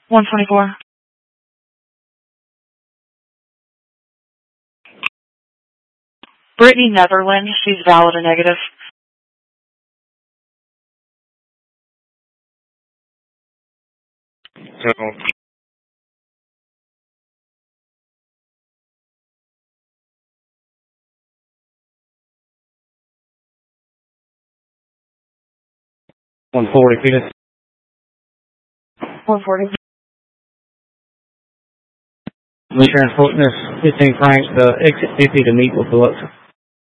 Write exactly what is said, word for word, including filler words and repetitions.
one twenty-four. Brittany Netherland, she's valid or negative. So, one forty, Phoenix. one forty. We transporting this fifteen Franks, the exit fifty to meet with Biloxi.